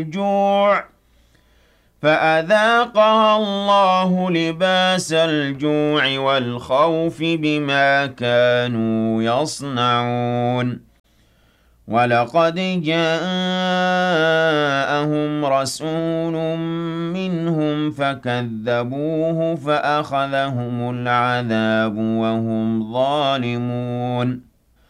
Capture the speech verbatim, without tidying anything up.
الجوع فأذاقها الله لباس الجوع والخوف بما كانوا يصنعون ولقد جاءهم رسول منهم فكذبوه فأخذهم العذاب وهم ظالمون